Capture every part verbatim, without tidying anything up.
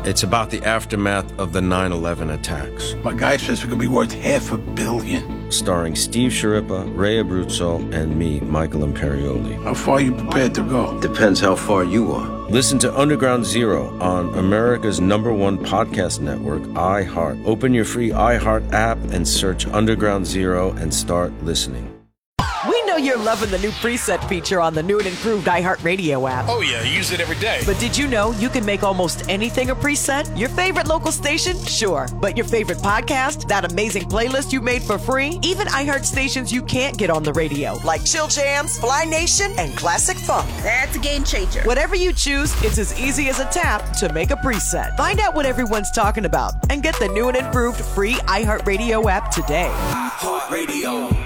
It's about the aftermath of the nine eleven attacks. My guy says it could be worth half a billion. Starring Steve Sciarippa, Ray Abruzzo, and me, Michael Imperioli. How far are you prepared to go? Depends how far you are. Listen to Underground Zero on America's number one podcast network, iHeart. Open your free iHeart app and search Underground Zero and start listening. We know you're loving the new preset feature on the new and improved iHeartRadio app. Oh, yeah, I use it every day. But did you know you can make almost anything a preset? Your favorite local station? Sure. But your favorite podcast? That amazing playlist you made for free? Even iHeart stations you can't get on the radio, like Chill Jams, Fly Nation, and Classic Funk. That's a game changer. Whatever you choose, it's as easy as a tap to make a preset. Find out what everyone's talking about and get the new and improved free iHeartRadio app today. iHeartRadio.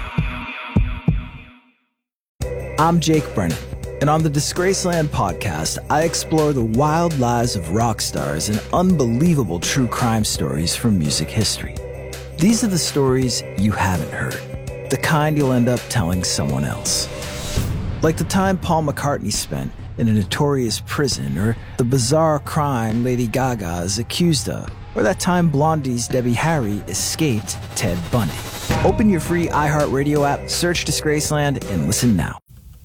I'm Jake Brennan, and on the Disgraceland podcast, I explore the wild lives of rock stars and unbelievable true crime stories from music history. These are the stories you haven't heard, the kind you'll end up telling someone else. Like the time Paul McCartney spent in a notorious prison, or the bizarre crime Lady Gaga is accused of, or that time Blondie's Debbie Harry escaped Ted Bundy. Open your free iHeartRadio app, search Disgraceland, and listen now.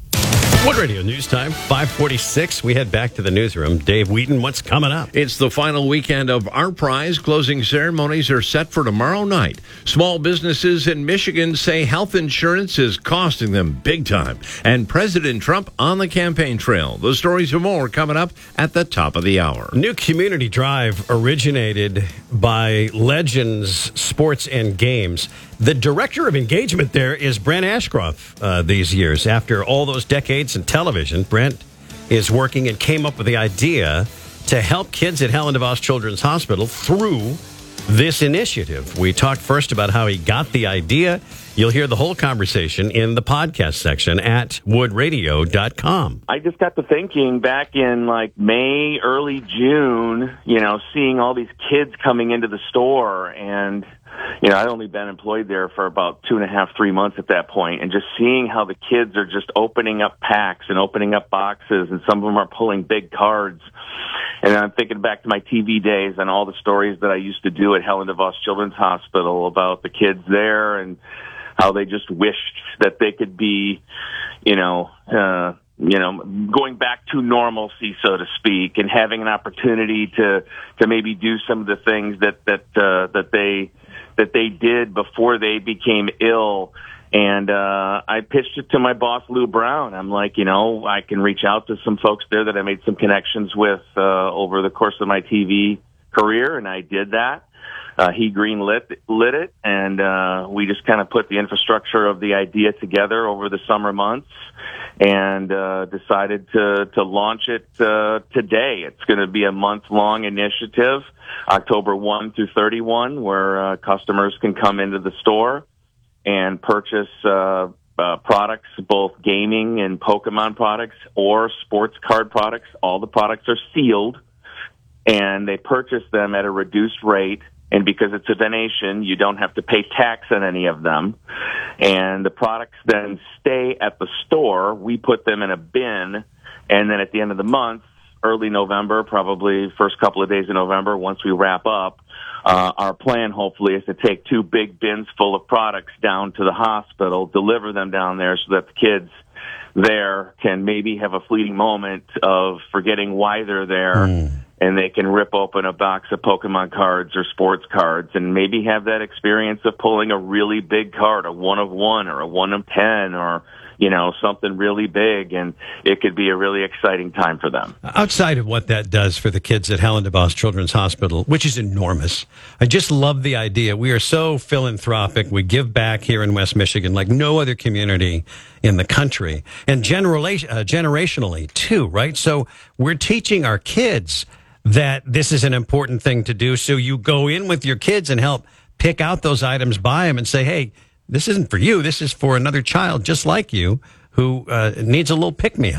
Wood Radio News Time, five forty-six. We head back to the newsroom. Dave Wheaton, what's coming up? It's the final weekend of Art Prize. Closing ceremonies are set for tomorrow night. Small businesses in Michigan say health insurance is costing them big time. And President Trump on the campaign trail. The stories and more coming up at the top of the hour. New Community Drive originated by Legends Sports and Games. The director of engagement there is Brent Ashcroft uh, these years. After all those decades in television, Brent is working and came up with the idea to help kids at Helen DeVos Children's Hospital through this initiative. We talked first about how he got the idea. You'll hear the whole conversation in the podcast section at wood radio dot com. I just got to thinking back in like May, early June, you know, seeing all these kids coming into the store, and you know, I'd only been employed there for about two and a half, three months at that point, and just seeing how the kids are just opening up packs and opening up boxes, and some of them are pulling big cards. And I'm thinking back to my T V days and all the stories that I used to do at Helen DeVos Children's Hospital about the kids there and how they just wished that they could be, you know, uh, you know, going back to normalcy, so to speak, and having an opportunity to, to maybe do some of the things that, that, uh, that they, that they did before they became ill. And uh I pitched it to my boss, Lou Brown. I'm like, you know, I can reach out to some folks there that I made some connections with uh over the course of my T V career, and I did that. Uh he greenlit lit it, and uh we just kind of put the infrastructure of the idea together over the summer months, and uh decided to to launch it uh today. It's going to be a month-long initiative, October first through thirty-first, where uh, customers can come into the store and purchase uh, uh, products, both gaming and Pokemon products or sports card products. All the products are sealed, and they purchase them at a reduced rate. And because it's a donation, you don't have to pay tax on any of them. And the products then stay at the store. We put them in a bin, and then at the end of the month, early November, probably first couple of days of November, once we wrap up, Uh, our plan, hopefully, is to take two big bins full of products down to the hospital, deliver them down there so that the kids there can maybe have a fleeting moment of forgetting why they're there, mm. and they can rip open a box of Pokemon cards or sports cards and maybe have that experience of pulling a really big card, a one of one or a one of ten, or you know, something really big, and it could be a really exciting time for them. Outside of what that does for the kids at Helen DeVos Children's Hospital, which is enormous, I just love the idea. We are so philanthropic. We give back here in West Michigan like no other community in the country, and generally, uh, generationally, too, right? So we're teaching our kids that this is an important thing to do, so you go in with your kids and help pick out those items, buy them, and say, hey, this isn't for you. This is for another child just like you who uh, needs a little pick-me-up.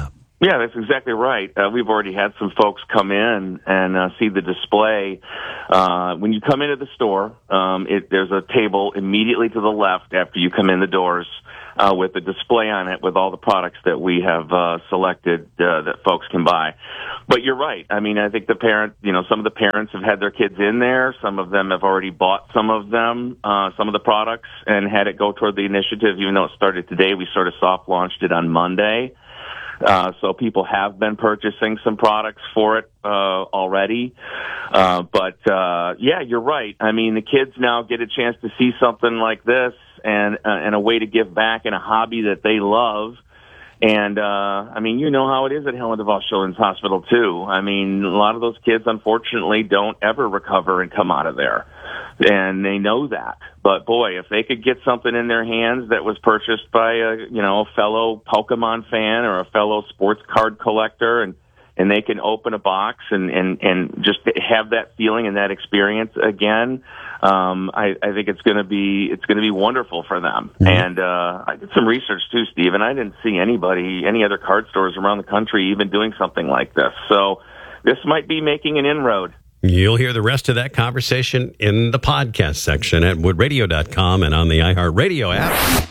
Yeah, that's exactly right. Uh, we've already had some folks come in and uh, see the display. Uh, when you come into the store, um, it, there's a table immediately to the left after you come in the doors uh, with a display on it with all the products that we have uh, selected uh, that folks can buy. But you're right. I mean, I think the parent, you know, some of the parents have had their kids in there. Some of them have already bought some of them, uh, some of the products, and had it go toward the initiative. Even though it started today, we sort of soft launched it on Monday. Uh, so people have been purchasing some products for it, uh, already. Uh, but, uh, yeah, you're right. I mean, the kids now get a chance to see something like this and, uh, and a way to give back in a hobby that they love. And, uh, I mean, you know how it is at Helen DeVos Children's Hospital, too. I mean, a lot of those kids, unfortunately, don't ever recover and come out of there. And they know that. But, boy, if they could get something in their hands that was purchased by a, you know, a fellow Pokemon fan or a fellow sports card collector, and, and they can open a box and, and, and just have that feeling and that experience again, um, I, I think it's going to be it's going to be wonderful for them. Mm-hmm. And uh, I did some research too, Steve, and I didn't see anybody, any other card stores around the country even doing something like this. So this might be making an inroad. You'll hear the rest of that conversation in the podcast section at wood radio dot com and on the iHeartRadio app.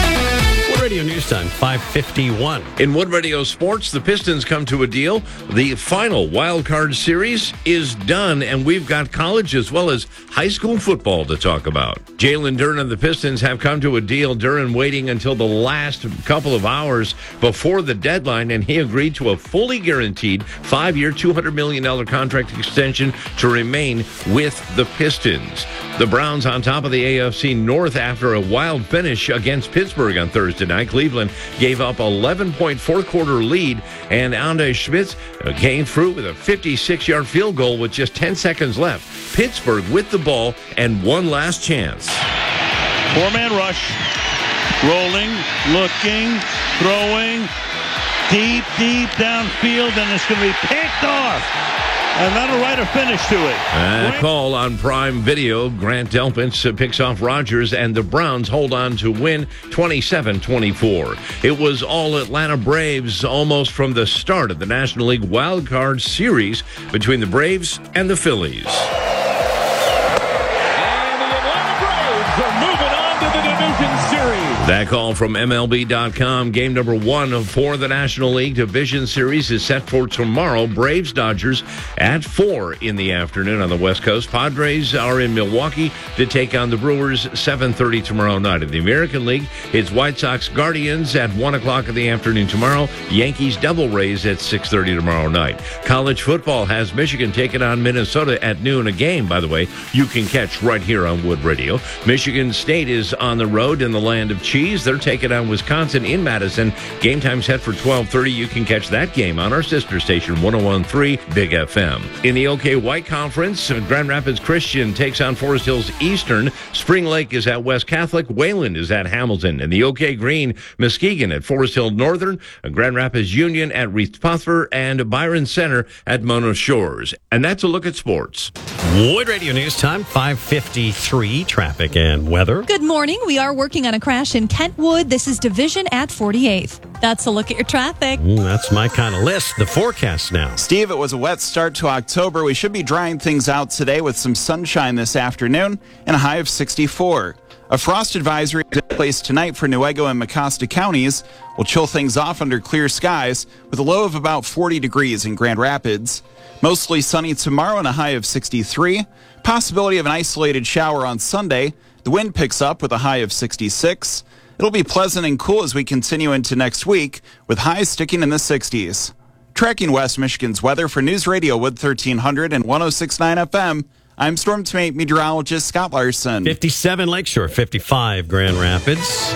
Wood Radio News Time, five fifty-one. In Wood Radio Sports, the Pistons come to a deal. The final wild card series is done, and we've got college as well as high school football to talk about. Jalen Duren and the Pistons have come to a deal. Duren waiting until the last couple of hours before the deadline, and he agreed to a fully guaranteed five-year, two hundred million dollars contract extension to remain with the Pistons. The Browns on top of the A F C North after a wild finish against Pittsburgh on Thursday night. Cleveland gave up eleven-point fourth-quarter lead, and Andre Schmitz came through with a fifty-six-yard field goal with just ten seconds left. Pittsburgh with the ball and one last chance. Four-man rush. Rolling, looking, throwing, deep, deep downfield, and it's going to be picked off. And that'll write a finish to it. A call on Prime Video. Grant Delpit picks off Rodgers, and the Browns hold on to win twenty-seven twenty-four. It was all Atlanta Braves almost from the start of the National League Wild Card Series between the Braves and the Phillies. And the Atlanta Braves are moving on to the Division Series. That call from M L B dot com. Game number one for the National League Division Series is set for tomorrow. Braves Dodgers at four in the afternoon on the West Coast. Padres are in Milwaukee to take on the Brewers seven thirty tomorrow night. In the American League, it's White Sox Guardians at one o'clock in the afternoon tomorrow. Yankees Devil Rays at six thirty tomorrow night. College football has Michigan taking on Minnesota at noon. A game, by the way, you can catch right here on Wood Radio. Michigan State is on the road in the land of cheese. They're taking on Wisconsin in Madison. Game time set for twelve thirty. You can catch that game on our sister station, one oh one point three Big F M. In the OK White Conference, Grand Rapids Christian takes on Forest Hills Eastern. Spring Lake is at West Catholic. Wayland is at Hamilton. In the OK Green, Muskegon at Forest Hill Northern. Grand Rapids Union at Reeth Puffer. And Byron Center at Mona Shores. And that's a look at sports. Wood Radio News Time, five fifty-three. Traffic and weather. Good morning. We are working on a crash in Kentwood. This is Division at forty-eighth. That's a look at your traffic. Mm, that's my kind of list. The forecast now. Steve, it was a wet start to October. We should be drying things out today with some sunshine this afternoon and a high of sixty-four. A frost advisory is in place tonight for Newaygo and Mecosta counties. Will chill things off under clear skies with a low of about forty degrees in Grand Rapids. Mostly sunny tomorrow and a high of sixty-three. Possibility of an isolated shower on Sunday. The wind picks up with a high of sixty-six. It'll be pleasant and cool as we continue into next week with highs sticking in the sixties. Tracking West Michigan's weather for News Radio Wood thirteen hundred and one oh six point nine F M. I'm Storm Team meteorologist Scott Larson. fifty-seven Lakeshore, fifty-five Grand Rapids.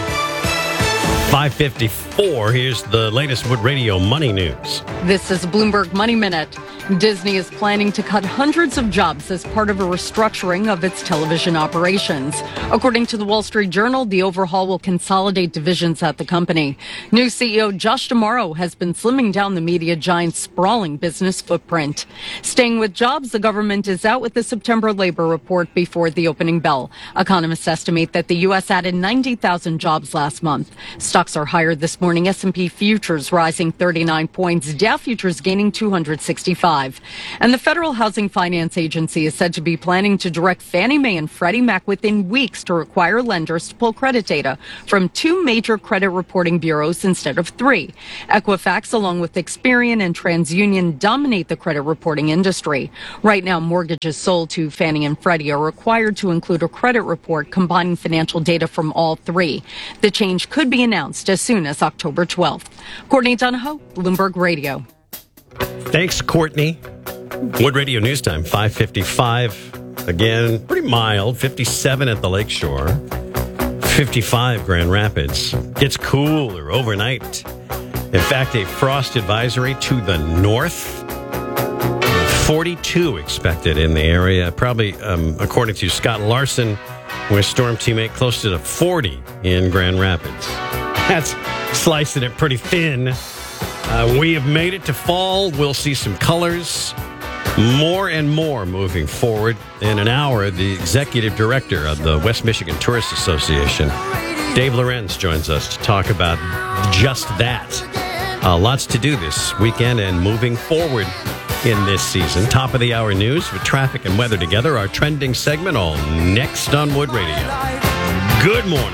five fifty-four. Here's the latest Wood Radio Money News. This is Bloomberg Money Minute. Disney is planning to cut hundreds of jobs as part of a restructuring of its television operations. According to the Wall Street Journal, the overhaul will consolidate divisions at the company. New C E O Josh D'Amaro has been slimming down the media giant's sprawling business footprint. Staying with jobs, the government is out with the September labor report before the opening bell. Economists estimate that the U S added ninety thousand jobs last month. Stocks are higher this morning. S and P futures rising thirty-nine points. Dow futures gaining two hundred sixty-five. And the Federal Housing Finance Agency is said to be planning to direct Fannie Mae and Freddie Mac within weeks to require lenders to pull credit data from two major credit reporting bureaus instead of three. Equifax, along with Experian and TransUnion, dominate the credit reporting industry. Right now, mortgages sold to Fannie and Freddie are required to include a credit report combining financial data from all three. The change could be announced as soon as October twelfth. Courtney Donahoe, Bloomberg Radio. Thanks, Courtney. Wood Radio News Time, five fifty-five. Again, pretty mild, fifty-seven at the Lakeshore, fifty-five Grand Rapids. Gets cooler overnight. In fact, a frost advisory to the north. forty-two expected in the area. Probably, um, according to Scott Larson, with storm teammate, close to forty in Grand Rapids. That's slicing it pretty thin. Uh, we have made it to fall. We'll see some colors. More and more moving forward. In an hour, the executive director of the West Michigan Tourist Association, Dave Lorenz, joins us to talk about just that. Uh, lots to do this weekend and moving forward in this season. Top of the hour news with traffic and weather together. Our trending segment all next on Wood Radio. Good morning.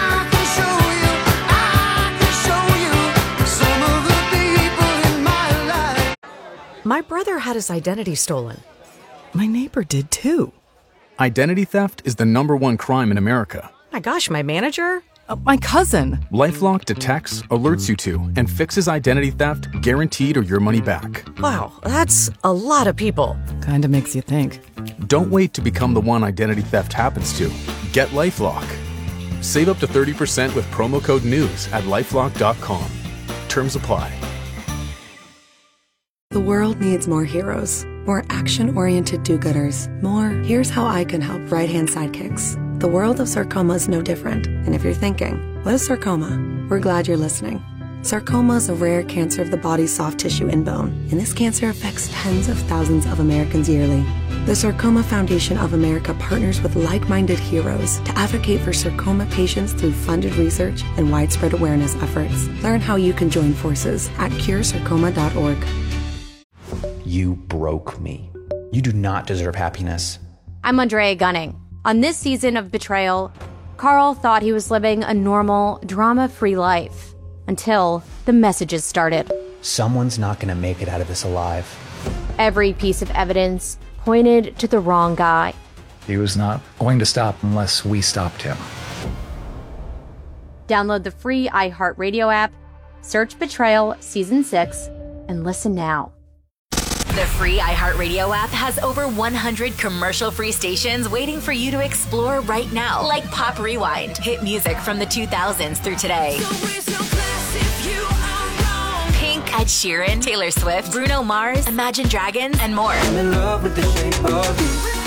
My brother had his identity stolen. My neighbor did too. Identity theft is the number one crime in America. My gosh, my manager? Uh, my cousin. LifeLock detects, alerts you to, and fixes identity theft guaranteed or your money back. Wow, that's a lot of people. Kinda makes you think. Don't wait to become the one identity theft happens to. Get LifeLock. Save up to thirty percent with promo code NEWS at lifelock dot com. Terms apply. The world needs more heroes, more action-oriented do-gooders, more here's how I can help right-hand sidekicks. The world of sarcoma is no different. And if you're thinking, what is sarcoma? We're glad you're listening. Sarcoma is a rare cancer of the body's soft tissue and bone, and this cancer affects tens of thousands of Americans yearly. The Sarcoma Foundation of America partners with like-minded heroes to advocate for sarcoma patients through funded research and widespread awareness efforts. Learn how you can join forces at cure sarcoma dot org. You broke me. You do not deserve happiness. I'm Andrea Gunning. On this season of Betrayal, Carl thought he was living a normal, drama-free life until the messages started. Someone's not going to make it out of this alive. Every piece of evidence pointed to the wrong guy. He was not going to stop unless we stopped him. Download the free iHeartRadio app, search Betrayal Season six, and listen now. The free iHeartRadio app has over one hundred commercial-free stations waiting for you to explore right now. Like Pop Rewind, hit music from the two thousands through today. Pink, Ed Sheeran, Taylor Swift, Bruno Mars, Imagine Dragons, and more. I'm in love with the shape of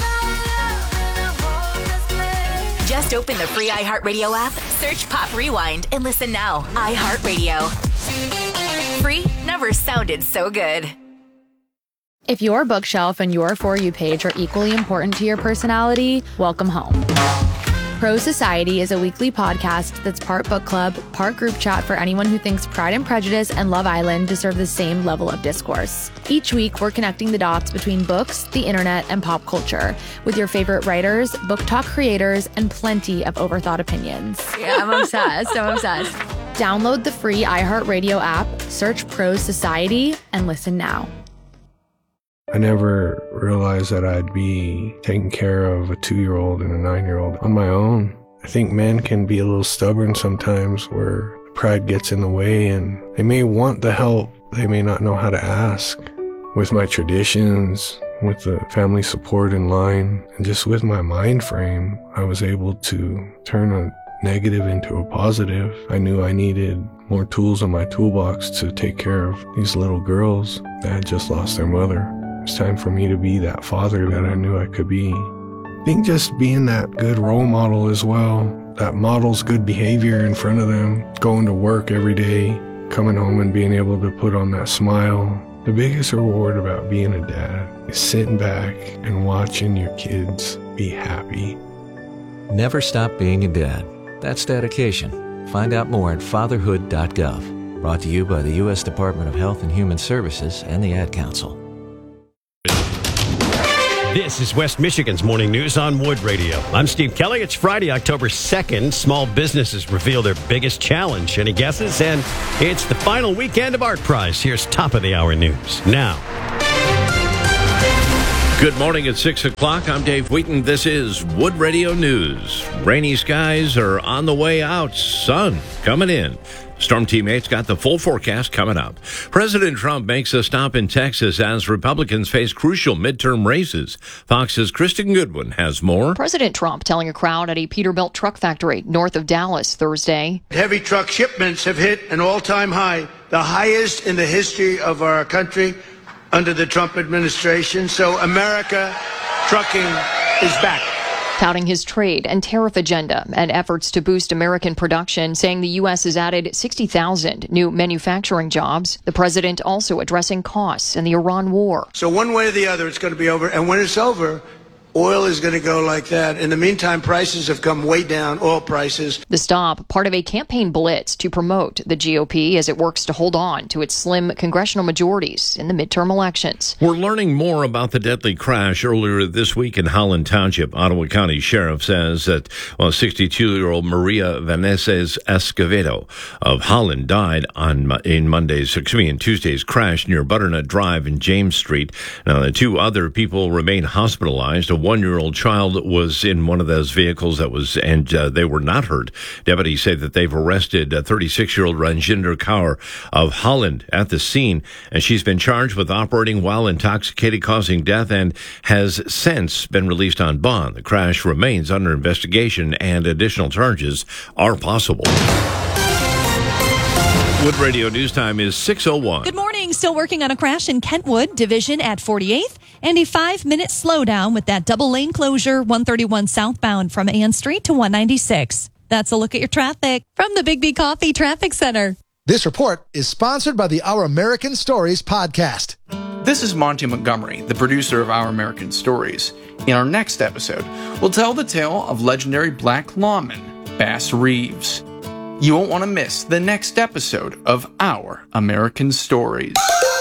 you. Just open the free iHeartRadio app, search Pop Rewind, and listen now. iHeartRadio. Free never sounded so good. If your bookshelf and your For You page are equally important to your personality, welcome home. Pro Society is a weekly podcast that's part book club, part group chat for anyone who thinks Pride and Prejudice and Love Island deserve the same level of discourse. Each week, we're connecting the dots between books, the internet, and pop culture with your favorite writers, book talk creators, and plenty of overthought opinions. Yeah, I'm obsessed. I'm obsessed. Download the free iHeartRadio app, search Pro Society, and listen now. I never realized that I'd be taking care of a two-year-old and a nine-year-old on my own. I think men can be a little stubborn sometimes where pride gets in the way and they may want the help, they may not know how to ask. With my traditions, with the family support in line, and just with my mind frame, I was able to turn a negative into a positive. I knew I needed more tools in my toolbox to take care of these little girls that had just lost their mother. It's time for me to be that father that I knew I could be. I think just being that good role model as well, that models good behavior in front of them, going to work every day, coming home and being able to put on that smile. The biggest reward about being a dad is sitting back and watching your kids be happy. Never stop being a dad. That's dedication. Find out more at fatherhood dot gov. Brought to you by the U S Department of Health and Human Services and the Ad Council. This is West Michigan's Morning News on Wood Radio. I'm Steve Kelly. It's Friday, October second. Small businesses reveal their biggest challenge. Any guesses? And it's the final weekend of Art Prize. Here's top of the hour news now. Good morning at six o'clock. I'm Dave Wheaton. This is Wood Radio News. Rainy skies are on the way out. Sun coming in. Storm Teammates got the full forecast coming up. President Trump makes a stop in Texas as Republicans face crucial midterm races. Fox's Kristen Goodwin has more. President Trump telling a crowd at a Peterbilt truck factory north of Dallas Thursday. Heavy truck shipments have hit an all-time high, the highest in the history of our country under the Trump administration. So America trucking is back. Touting his trade and tariff agenda and efforts to boost American production, saying the U S has added sixty thousand new manufacturing jobs. The president also addressing costs and the Iran war. So one way or the other, it's going to be over. And when it's over, oil is going to go like that. In the meantime, prices have come way down, oil prices. The stop, part of a campaign blitz to promote the G O P as it works to hold on to its slim congressional majorities in the midterm elections. We're learning more about the deadly crash earlier this week in Holland Township. Ottawa County Sheriff says that well, sixty-two-year-old Maria Vanessa Escovedo of Holland died on in Monday's, excuse me, in Tuesday's crash near Butternut Drive in James Street. Now, the two other people remain hospitalized. A one-year-old child was in one of those vehicles that was, and uh, they were not hurt. Deputies say that they've arrested a thirty-six-year-old Ranjinder Kaur of Holland at the scene, and she's been charged with operating while intoxicated, causing death, and has since been released on bond. The crash remains under investigation, and additional charges are possible. Wood Radio News Time is six oh one. Good morning. Still working on a crash in Kentwood Division at forty-eighth, and a five-minute slowdown with that double-lane closure, one thirty-one southbound from Ann Street to one ninety-six. That's a look at your traffic from the Big B Coffee Traffic Center. This report is sponsored by the Our American Stories podcast. This is Monty Montgomery, the producer of Our American Stories. In our next episode, we'll tell the tale of legendary black lawman Bass Reeves. You won't want to miss the next episode of Our American Stories.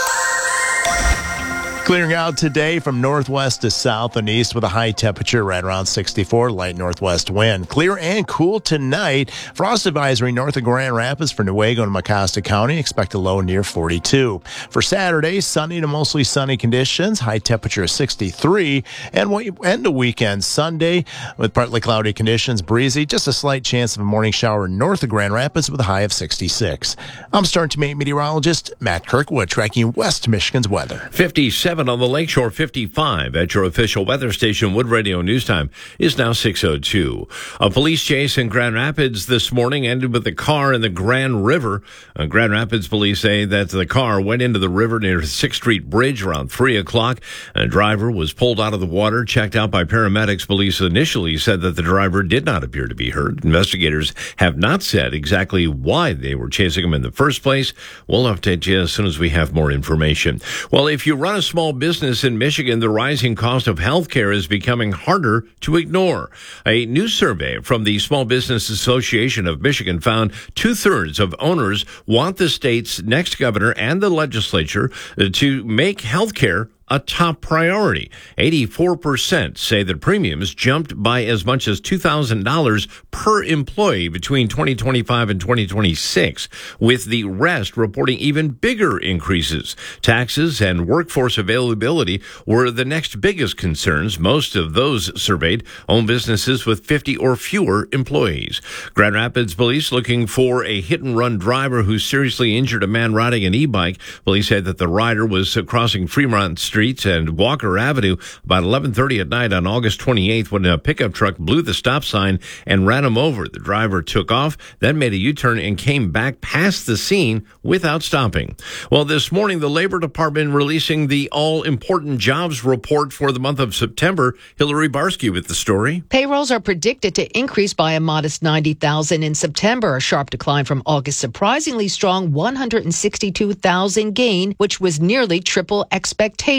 Clearing out today from northwest to south and east with a high temperature right around sixty-four, light northwest wind. Clear and cool tonight. Frost advisory north of Grand Rapids for Newaygo and Mecosta County. Expect a low near forty-two. For Saturday, sunny to mostly sunny conditions. High temperature of sixty-three. And we end the weekend Sunday with partly cloudy conditions, breezy. Just a slight chance of a morning shower north of Grand Rapids with a high of sixty-six. I'm Star Teammate meteorologist Matt Kirkwood tracking West Michigan's weather. fifty-seven on the Lakeshore, fifty-five at your official weather station. Wood Radio News Time is now six oh two. A police chase in Grand Rapids this morning ended with a car in the Grand River. Uh, Grand Rapids police say that the car went into the river near sixth Street Bridge around three o'clock. A driver was pulled out of the water, checked out by paramedics. Police initially said that the driver did not appear to be hurt. Investigators have not said exactly why they were chasing him in the first place. We'll update you as soon as we have more information. Well, if you run a small business in Michigan, the rising cost of health care is becoming harder to ignore. A new survey from the Small Business Association of Michigan found two-thirds of owners want the state's next governor and the legislature to make health care a top priority. eighty-four percent say that premiums jumped by as much as two thousand dollars per employee between twenty twenty-five and twenty twenty-six, with the rest reporting even bigger increases. Taxes and workforce availability were the next biggest concerns. Most of those surveyed own businesses with fifty or fewer employees. Grand Rapids police looking for a hit-and-run driver who seriously injured a man riding an e-bike. Police said that the rider was crossing Fremont Street and Walker Avenue about eleven thirty at night on August twenty-eighth when a pickup truck blew the stop sign and ran him over. The driver took off, then made a U-turn and came back past the scene without stopping. Well, this morning, the Labor Department releasing the all-important jobs report for the month of September. Hillary Barsky with the story. Payrolls are predicted to increase by a modest ninety thousand in September, a sharp decline from August's surprisingly strong one hundred sixty-two thousand gain, which was nearly triple expectations.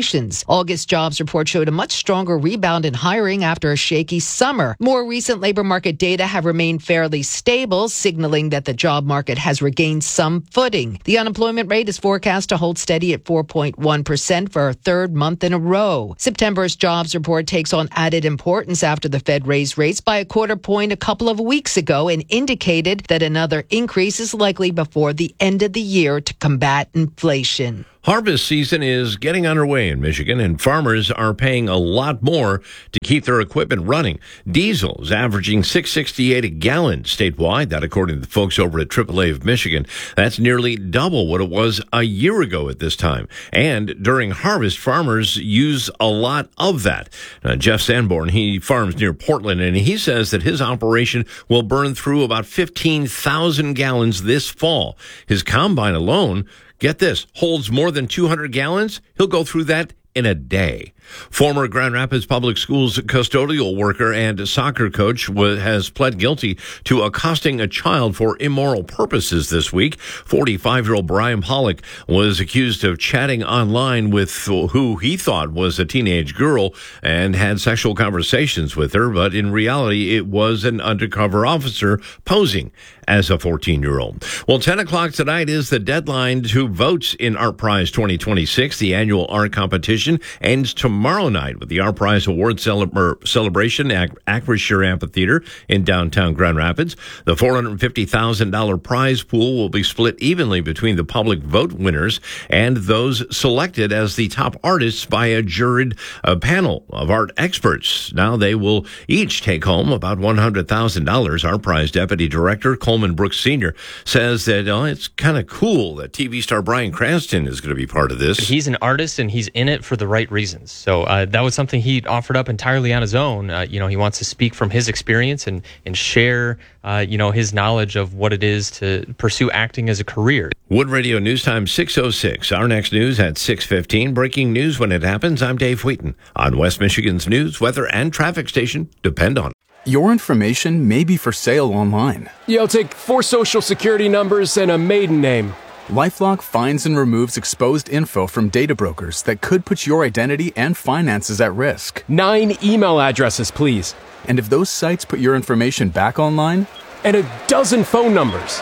promotions. August jobs report showed a much stronger rebound in hiring after a shaky summer. More recent labor market data have remained fairly stable, signaling that the job market has regained some footing. The unemployment rate is forecast to hold steady at four point one percent for a third month in a row. September's jobs report takes on added importance after the Fed raised rates by a quarter point a couple of weeks ago and indicated that another increase is likely before the end of the year to combat inflation. Harvest season is getting underway in Michigan, and farmers are paying a lot more to keep their equipment running. Diesel is averaging six dollars and sixty-eight cents a gallon statewide. That, according to the folks over at triple A of Michigan. That's nearly double what it was a year ago at this time. And during harvest, farmers use a lot of that. Uh, Jeff Sanborn, he farms near Portland, and he says that his operation will burn through about fifteen thousand gallons this fall. His combine alone, get this, holds more than two hundred gallons. He'll go through that in a day. Former Grand Rapids Public Schools custodial worker and soccer coach has pled guilty to accosting a child for immoral purposes this week. forty-five-year-old Brian Pollock was accused of chatting online with who he thought was a teenage girl and had sexual conversations with her, but in reality, it was an undercover officer posing as a fourteen-year-old. Well, ten o'clock tonight is the deadline to vote in Art Prize twenty twenty-six. The annual art competition ends tomorrow. Tomorrow night with the Art Prize Award celebra- celebration at Acrisure Amphitheater in downtown Grand Rapids. The four hundred fifty thousand dollars prize pool will be split evenly between the public vote winners and those selected as the top artists by a juried uh, panel of art experts. Now they will each take home about one hundred thousand dollars. Art Prize Deputy Director Coleman Brooks Senior says that oh, it's kind of cool that T V star Bryan Cranston is going to be part of this. He's an artist and he's in it for the right reasons. So uh, that was something he offered up entirely on his own. Uh, you know, he wants to speak from his experience and, and share, uh, you know, his knowledge of what it is to pursue acting as a career. Wood Radio News Time six oh six. Our next news at six fifteen. Breaking news when it happens. I'm Dave Wheaton on West Michigan's news, weather, and traffic station. Depend on it. Your information may be for sale online. Yeah, I'll take four social security numbers and a maiden name. LifeLock finds and removes exposed info from data brokers that could put your identity and finances at risk. Nine email addresses, please. And if those sites put your information back online? And a dozen phone numbers.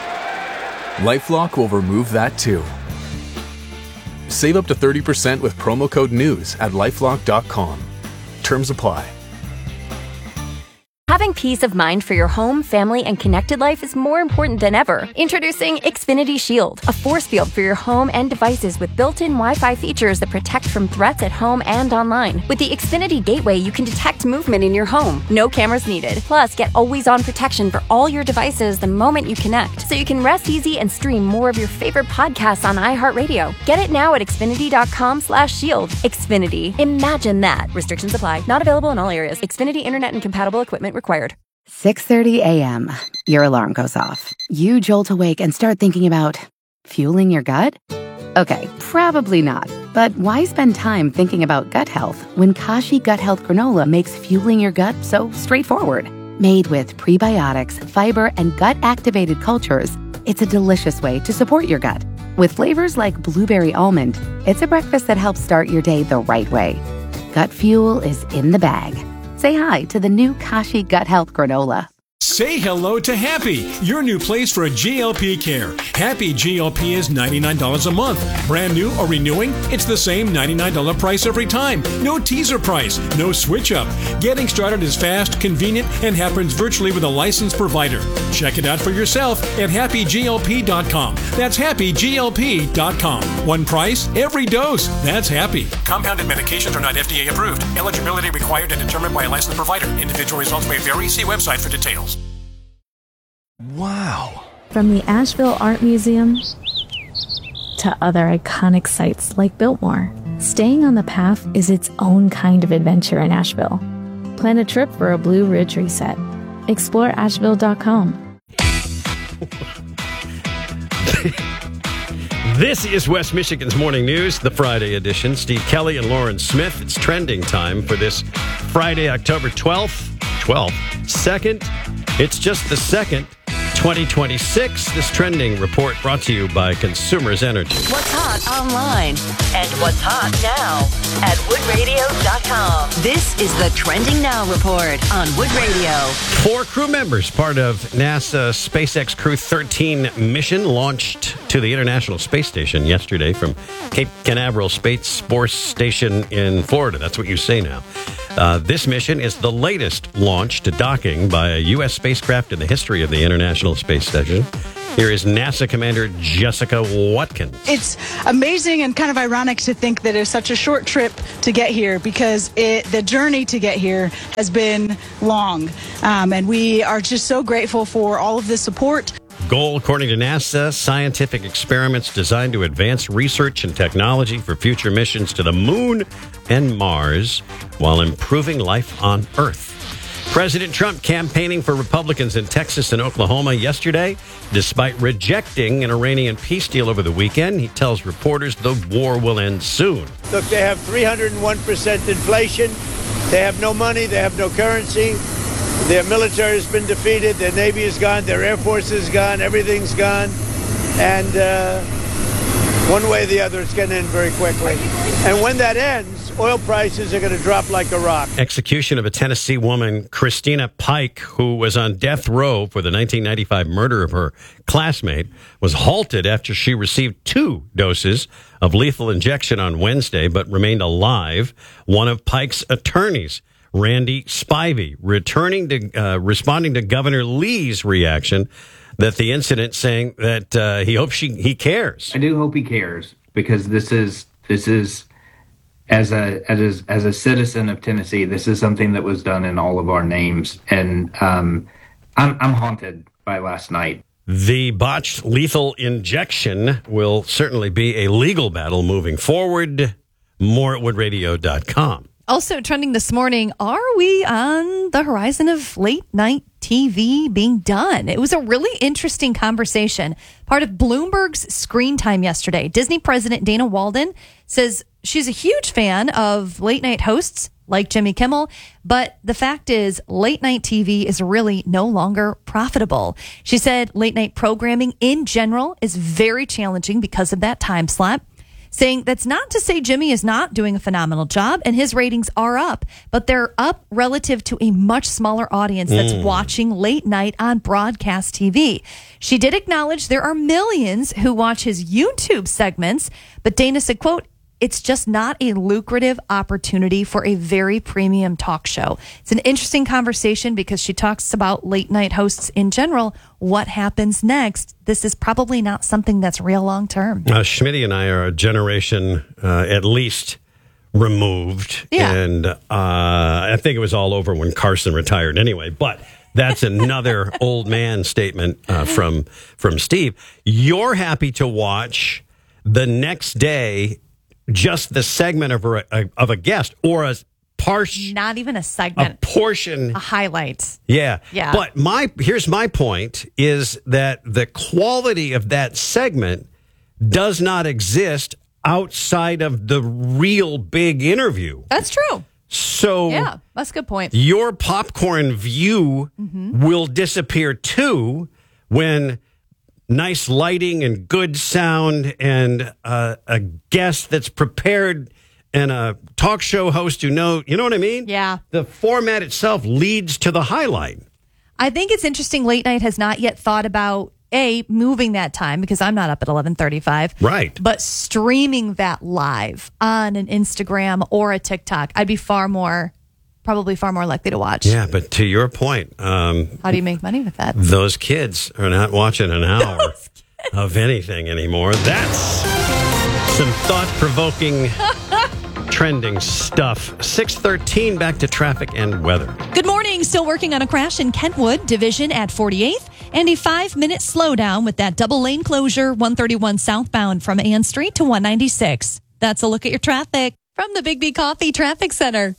LifeLock will remove that too. Save up to thirty percent with promo code NEWS at lifelock dot com. Terms apply. Having peace of mind for your home, family, and connected life is more important than ever. Introducing Xfinity Shield, a force field for your home and devices with built-in Wi-Fi features that protect from threats at home and online. With the Xfinity Gateway, you can detect movement in your home. No cameras needed. Plus, get always-on protection for all your devices the moment you connect, so you can rest easy and stream more of your favorite podcasts on iHeartRadio. Get it now at Xfinity.com slash shield. Xfinity. Imagine that. Restrictions apply. Not available in all areas. Xfinity Internet and compatible equipment required. six thirty a.m. Your alarm goes off. You jolt awake and start thinking about fueling your gut? Okay, probably not. But why spend time thinking about gut health when Kashi Gut Health Granola makes fueling your gut so straightforward? Made with prebiotics, fiber, and gut-activated cultures, it's a delicious way to support your gut. With flavors like blueberry almond, it's a breakfast that helps start your day the right way. Gut fuel is in the bag. Say hi to the new Kashi Gut Health Granola. Say hello to Happy, your new place for G L P care. Happy G L P is ninety-nine dollars a month. Brand new or renewing, it's the same ninety-nine dollars price every time. No teaser price, no switch up. Getting started is fast, convenient, and happens virtually with a licensed provider. Check it out for yourself at happy G L P dot com. That's happy G L P dot com. One price, every dose. That's Happy. Compounded medications are not F D A approved. Eligibility required and determined by a licensed provider. Individual results may vary. See website for details. Wow. From the Asheville Art Museum to other iconic sites like Biltmore, staying on the path is its own kind of adventure in Asheville. Plan a trip for a Blue Ridge reset. Explore asheville dot com. This is West Michigan's Morning News, the Friday edition. Steve Kelly and Lauren Smith. It's trending time for this Friday, October twelfth. twelfth. Second. It's just the second. twenty twenty-six. This trending report brought to you by Consumers Energy. What's hot online and what's hot now at wood radio dot com. This is the Trending Now report on Wood Radio. Four crew members, part of NASA SpaceX Crew thirteen mission, launched to the International Space Station yesterday from Cape Canaveral Space Force Station in Florida. That's what you say now. Uh, this mission is the latest launch to docking by a U S spacecraft in the history of the International Space Station. Here is NASA Commander Jessica Watkins. It's amazing and kind of ironic to think that it's such a short trip to get here because it, the journey to get here has been long. Um, and we are just so grateful for all of the support. Goal, according to NASA, scientific experiments designed to advance research and technology for future missions to the moon and Mars while improving life on Earth. President Trump campaigning for Republicans in Texas and Oklahoma yesterday, despite rejecting an Iranian peace deal over the weekend. He tells reporters the war will end soon. Look, they have three hundred one percent inflation. They have no money. They have no currency. Their military has been defeated. Their Navy is gone. Their Air Force is gone. Everything's gone. And uh, one way or the other, it's going to end very quickly. And when that ends, oil prices are going to drop like a rock. Execution of a Tennessee woman, Christina Pike, who was on death row for the nineteen ninety-five murder of her classmate, was halted after she received two doses of lethal injection on Wednesday, but remained alive. One of Pike's attorneys, Randy Spivey, returning to uh, responding to Governor Lee's reaction that the incident, saying that uh, he hopes she he cares. I do hope he cares, because this is this is as a as as a citizen of Tennessee, this is something that was done in all of our names, and um, I'm I'm haunted by last night. The botched lethal injection will certainly be a legal battle moving forward. More at wood radio dot com. Also trending this morning, are we on the horizon of late night T V being done? It was a really interesting conversation. Part of Bloomberg's Screen Time yesterday. Disney president Dana Walden says she's a huge fan of late night hosts like Jimmy Kimmel, but the fact is late night T V is really no longer profitable. She said late night programming in general is very challenging because of that time slot. Saying that's not to say Jimmy is not doing a phenomenal job, and his ratings are up, but they're up relative to a much smaller audience that's mm. watching late night on broadcast T V. She did acknowledge there are millions who watch his YouTube segments, but Dana said, quote, "It's just not a lucrative opportunity for a very premium talk show." It's an interesting conversation because she talks about late night hosts in general. What happens next? This is probably not something that's real long term. Uh, Schmitty and I are a generation uh, at least removed. Yeah. And uh, I think it was all over when Carson retired anyway. But that's another old man statement uh, from, from Steve. You're happy to watch the next day just the segment of a, of a guest or a portion, not even a segment, a portion, a highlight. Yeah. Yeah. But my, here's my point is that the quality of that segment does not exist outside of the real big interview. That's true. So yeah, that's a good point. Your popcorn view mm-hmm. will disappear too when nice lighting and good sound and uh, a guest that's prepared and a talk show host who know, you know what I mean? Yeah. The format itself leads to the highlight. I think it's interesting. Late night has not yet thought about A, moving that time because I'm not up at eleven thirty-five. Right. But streaming that live on an Instagram or a TikTok, I'd be far more, probably far more likely to watch. Yeah, but to your point. Um, How do you make money with that? Those kids are not watching an hour of anything anymore. That's some thought-provoking trending stuff. six thirteen, back to traffic and weather. Good morning. Still working on a crash in Kentwood Division at forty-eighth. And a five-minute slowdown with that double-lane closure, one thirty-one southbound from Ann Street to one ninety-six. That's a look at your traffic from the Big B Coffee Traffic Center.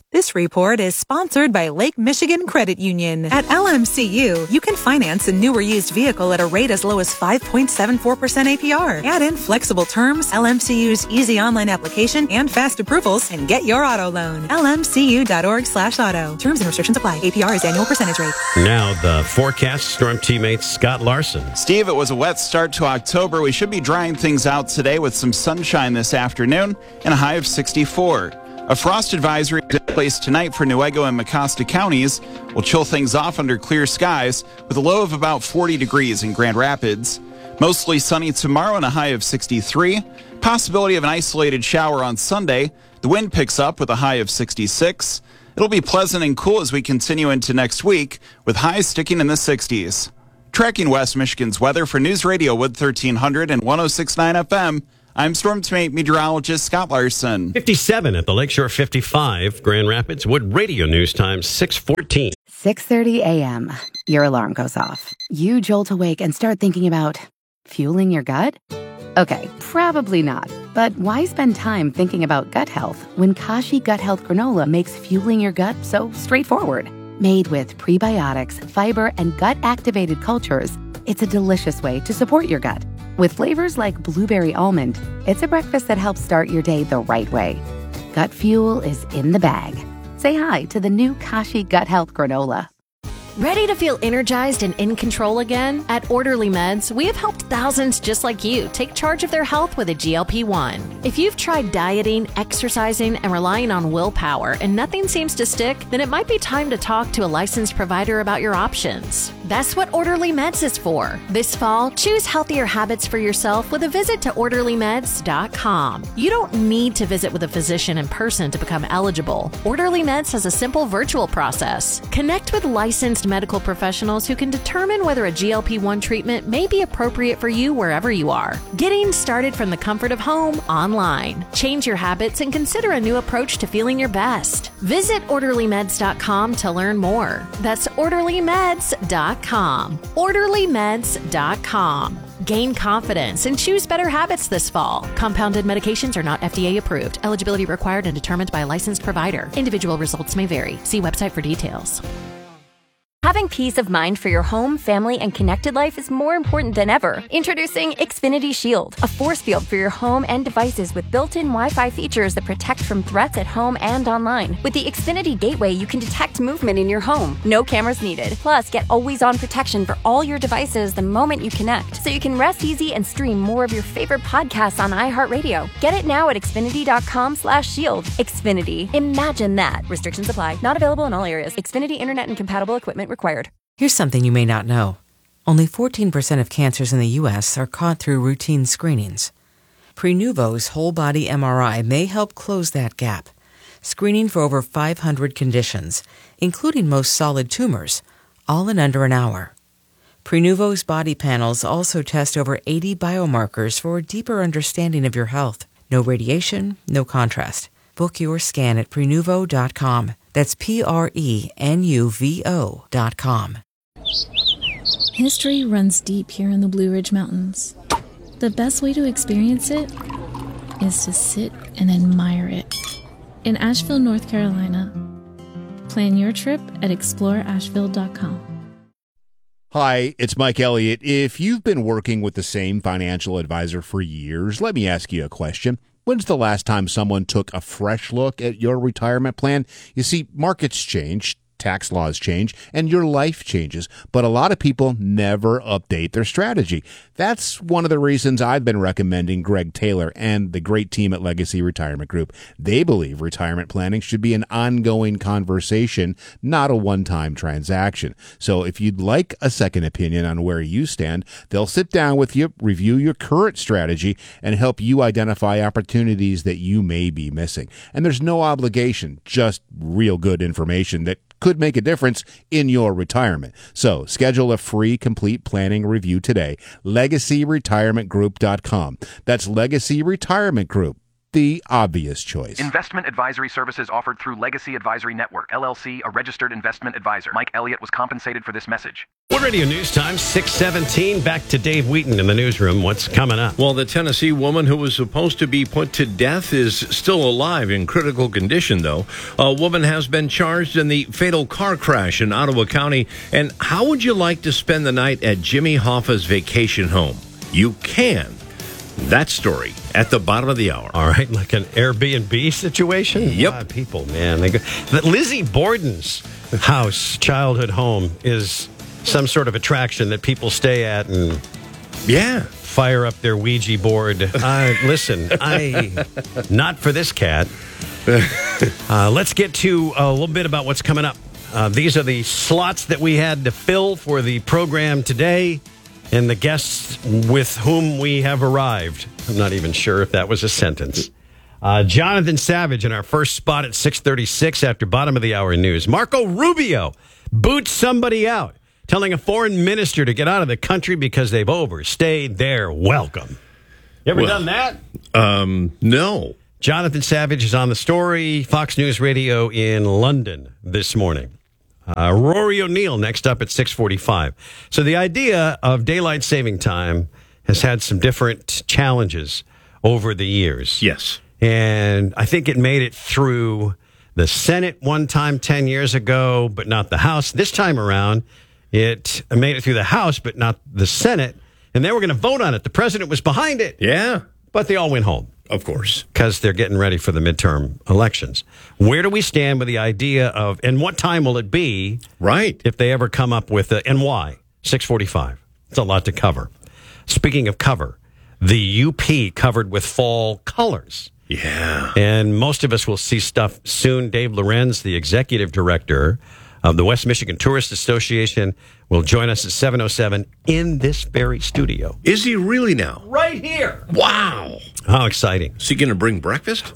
This report is sponsored by Lake Michigan Credit Union. At L M C U, you can finance a new or used vehicle at a rate as low as five point seven four percent A P R. Add in flexible terms, L M C U's easy online application, and fast approvals, and get your auto loan. L M C U dot org slash auto. Terms and restrictions apply. A P R is annual percentage rate. Now the forecast, Storm teammate Scott Larson. Steve, it was a wet start to October. We should be drying things out today with some sunshine this afternoon and a high of sixty-four. A frost advisory is in place tonight for Newaygo and Mecosta counties will chill things off under clear skies with a low of about forty degrees in Grand Rapids. Mostly sunny tomorrow and a high of sixty-three. Possibility of an isolated shower on Sunday. The wind picks up with a high of sixty-six. It'll be pleasant and cool as we continue into next week with highs sticking in the sixties. Tracking West Michigan's weather for News Radio Wood thirteen hundred and one oh six point nine F M. I'm Storm Teammate meteorologist Scott Larson. fifty-seven at the Lakeshore, fifty-five. Grand Rapids Wood Radio News Time, six fourteen. six thirty a.m. Your alarm goes off. You jolt awake and start thinking about fueling your gut? Okay, probably not. But why spend time thinking about gut health when Kashi Gut Health Granola makes fueling your gut so straightforward? Made with prebiotics, fiber, and gut-activated cultures, it's a delicious way to support your gut. With flavors like blueberry almond, it's a breakfast that helps start your day the right way. Gut fuel is in the bag. Say hi to the new Kashi Gut Health Granola. Ready to feel energized and in control again? At Orderly Meds, we have helped thousands just like you take charge of their health with a G L P one. If you've tried dieting, exercising, and relying on willpower and nothing seems to stick, then it might be time to talk to a licensed provider about your options. That's what Orderly Meds is for. This fall, choose healthier habits for yourself with a visit to orderly meds dot com. You don't need to visit with a physician in person to become eligible. Orderly Meds has a simple virtual process. Connect with licensed medical professionals who can determine whether a G L P one treatment may be appropriate for you wherever you are. Getting started from the comfort of home online. Change your habits and consider a new approach to feeling your best. Visit orderly meds dot com to learn more. That's orderly meds dot com. orderly meds dot com. Gain confidence and choose better habits this fall. Compounded medications are not F D A approved. Eligibility required and determined by a licensed provider. Individual results may vary. See website for details. Having peace of mind for your home, family, and connected life is more important than ever. Introducing Xfinity Shield, a force field for your home and devices with built-in Wi-Fi features that protect from threats at home and online. With the Xfinity Gateway, you can detect movement in your home. No cameras needed. Plus, get always-on protection for all your devices the moment you connect, so you can rest easy and stream more of your favorite podcasts on iHeartRadio. Get it now at xfinity dot com slash shield. Xfinity. Imagine that. Restrictions apply. Not available in all areas. Xfinity Internet and compatible equipment required. Here's something you may not know. Only fourteen percent of cancers in the U S are caught through routine screenings. Prenuvo's whole-body M R I may help close that gap, screening for over five hundred conditions, including most solid tumors, all in under an hour. Prenuvo's body panels also test over eighty biomarkers for a deeper understanding of your health. No radiation, no contrast. Book your scan at prenuvo dot com. That's P R E N U V O dot com. History runs deep here in the Blue Ridge Mountains. The best way to experience it is to sit and admire it. In Asheville, North Carolina. Plan your trip at explore asheville dot com. Hi, it's Mike Elliott. If you've been working with the same financial advisor for years, let me ask you a question. When's the last time someone took a fresh look at your retirement plan? You see, markets change, tax laws change, and your life changes, but a lot of people never update their strategy. That's one of the reasons I've been recommending Greg Taylor and the great team at Legacy Retirement Group. They believe retirement planning should be an ongoing conversation, not a one-time transaction. So if you'd like a second opinion on where you stand, they'll sit down with you, review your current strategy, and help you identify opportunities that you may be missing. And there's no obligation, just real good information that could make a difference in your retirement. So schedule a free complete planning review today. legacy retirement group dot com. That's Legacy Retirement Group. the obvious choice. Investment advisory services offered through Legacy Advisory Network, L L C, a registered investment advisor. Mike Elliott was compensated for this message. Wood Radio News Time, six seventeen. Back to Dave Wheaton in the newsroom. What's coming up? Well, the Tennessee woman who was supposed to be put to death is still alive in critical condition, though. A woman has been charged in the fatal car crash in Ottawa County. And how would you like to spend the night at Jimmy Hoffa's vacation home? You can. That story at the bottom of the hour. All right, like an Airbnb situation? Yep. God, people, man. They go, the Lizzie Borden's house, childhood home, is some sort of attraction that people stay at and yeah, fire up their Ouija board. Uh, listen, I not for this cat. Uh, let's get to a little bit about what's coming up. Uh, these are the slots that we had to fill for the program today. And the guests with whom we have arrived. I'm not even sure if that was a sentence. Uh, Jonathan Savage in our first spot at six thirty-six after bottom of the hour news. Marco Rubio boots somebody out, telling a foreign minister to get out of the country because they've overstayed their welcome. You ever well, done that? Um, no. Jonathan Savage is on the story. Fox News Radio in London this morning. Uh, Rory O'Neill next up at six forty-five. So the idea of daylight saving time has had some different challenges over the years. Yes. And I think it made it through the Senate one time ten years ago, but not the House. This time around, it made it through the House, but not the Senate. And they were going to vote on it. The president was behind it. Yeah. But they all went home. Of course. Because they're getting ready for the midterm elections. Where do we stand with the idea of, and what time will it be? Right. If they ever come up with, a, and why? six forty-five. It's a lot to cover. Speaking of cover, the U P covered with fall colors. Yeah. And most of us will see stuff soon. Dave Lorenz, the executive director of the West Michigan Tourist Association, will join us at seven oh seven in this very studio. Is he really now? Right here. Wow. How exciting. Is he going to bring breakfast?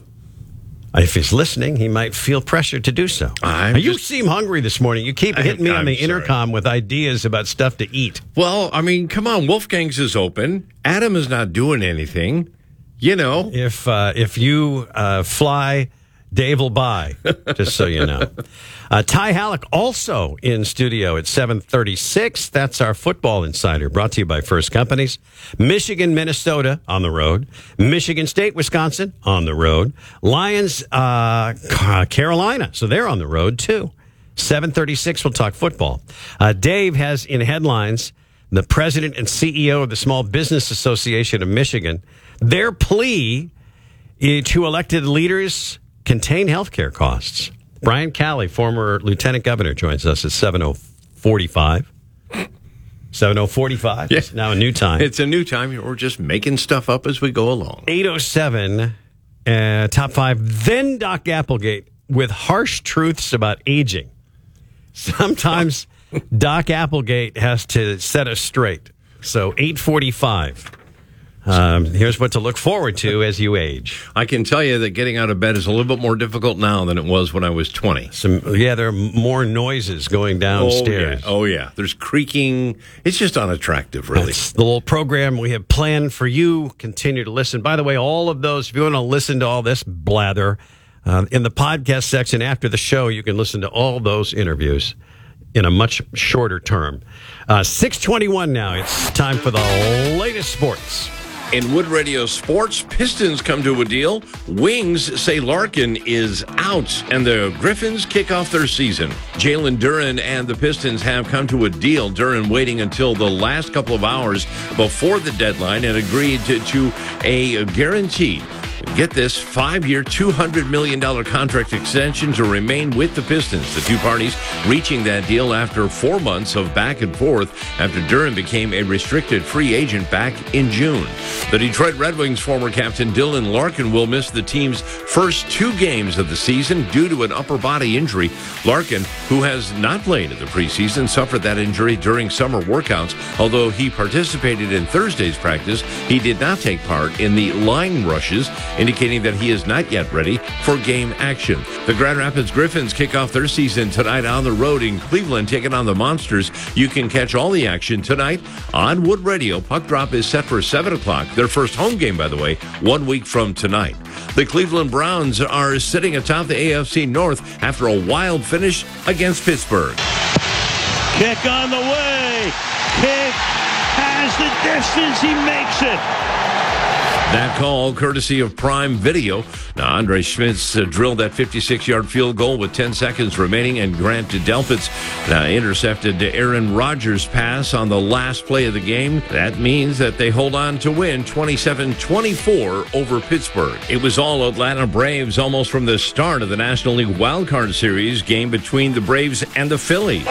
If he's listening, he might feel pressured to do so. I'm now, you just, seem hungry this morning. You keep hitting me I'm on the sorry. intercom with ideas about stuff to eat. Well, I mean, come on. Wolfgang's is open. Adam is not doing anything. You know. If, uh, if you uh, fly, Dave will buy, just so you know. Uh, Ty Halleck also in studio at seven thirty-six. That's our football insider, brought to you by First Companies. Michigan, Minnesota on the road. Michigan State, Wisconsin on the road. Lions, uh, Carolina, so they're on the road too. seven thirty-six, we'll talk football. Uh, Dave has in headlines the president and C E O of the Small Business Association of Michigan. Their plea to elected leaders contain health care costs. Brian Calley, former lieutenant governor, joins us at seven oh forty-five. seven oh forty-five. Yeah. It's now a new time. It's a new time. We're just making stuff up as we go along. eight oh seven, uh, top five. Then Doc Applegate with harsh truths about aging. Sometimes Doc Applegate has to set us straight. So eight forty-five. Um, here's what to look forward to as you age. I can tell you that getting out of bed is a little bit more difficult now than it was when I was twenty. Some, yeah, there are more noises going downstairs. Oh, yeah. Oh, yeah. There's creaking. It's just unattractive, really. That's the little program we have planned for you. Continue to listen. By the way, all of those, if you want to listen to all this blather, uh, in the podcast section after the show, you can listen to all those interviews in a much shorter term. Uh, six twenty-one now. It's time for the latest sports. In Wood Radio Sports, Pistons come to a deal. Wings say Larkin is out, and the Griffins kick off their season. Jalen Duren and the Pistons have come to a deal. Duren waiting until the last couple of hours before the deadline and agreed to, to a guaranteed, get this, five-year, two hundred million dollars contract extension to remain with the Pistons. The two parties reaching that deal after four months of back and forth after Duren became a restricted free agent back in June. The Detroit Red Wings former captain Dylan Larkin will miss the team's first two games of the season due to an upper body injury. Larkin, who has not played in the preseason, suffered that injury during summer workouts. Although he participated in Thursday's practice, he did not take part in the line rushes indicating that he is not yet ready for game action. The Grand Rapids Griffins kick off their season tonight on the road in Cleveland, taking on the Monsters. You can catch all the action tonight on Wood Radio. Puck drop is set for seven o'clock. Their first home game, by the way, one week from tonight. The Cleveland Browns are sitting atop the A F C North after a wild finish against Pittsburgh. Kick on the way. Kick has the distance. He makes it. That call, courtesy of Prime Video. Now, Andre Schmitz uh, drilled that fifty-six-yard field goal with ten seconds remaining, and Grant Delpitz uh, intercepted Aaron Rodgers' pass on the last play of the game. That means that they hold on to win twenty-seven twenty-four over Pittsburgh. It was all Atlanta Braves almost from the start of the National League Wildcard Series game between the Braves and the Phillies.